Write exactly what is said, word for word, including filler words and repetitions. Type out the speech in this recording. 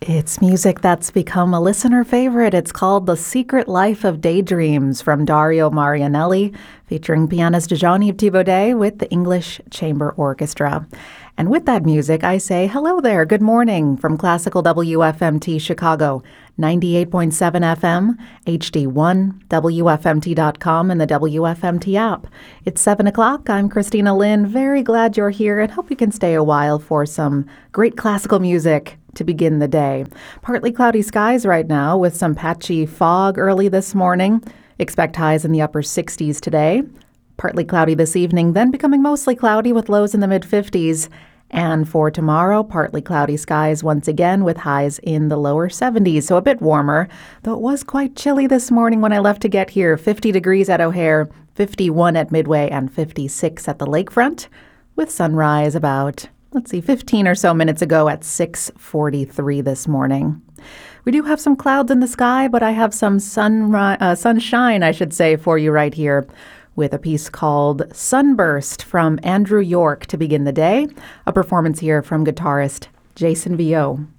It's music that's become a listener favorite. It's called The Secret Life of Daydreams from Dario Marianelli, featuring pianist Johnny Thibaudet with the English Chamber Orchestra. And with that music, I say hello there, good morning from Classical W F M T Chicago, ninety-eight point seven F M, H D one, W F M T dot com, and the W F M T app. It's seven o'clock. I'm Christina Lynn. Very glad you're here and hope you can stay a while for some great classical music to begin the day. Partly cloudy skies right now with some patchy fog early this morning. Expect highs in the upper sixties today. Partly cloudy this evening, then becoming mostly cloudy with lows in the mid-fifties. And for tomorrow, partly cloudy skies once again with highs in the lower seventies, so a bit warmer, though it was quite chilly this morning when I left to get here. fifty degrees at O'Hare, fifty-one at Midway, and fifty-six at the lakefront, with sunrise about, let's see, fifteen or so minutes ago at six forty-three this morning. We do have some clouds in the sky, but I have some sunri- uh, sunshine, I should say, for you right here, with a piece called Sunburst from Andrew York to begin the day, a performance here from guitarist Jason Vio.